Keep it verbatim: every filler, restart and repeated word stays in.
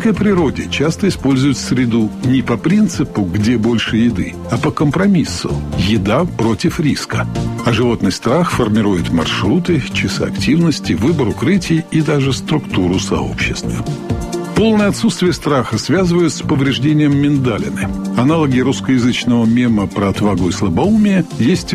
дикой природе часто используют среду не по принципу «где больше еды», а по компромиссу «еда против риска». А животный страх формирует маршруты, часы активности, выбор укрытий и даже структуру сообществ. Полное отсутствие страха связывают с повреждением миндалины. Аналоги русскоязычного мема про отвагу и слабоумие есть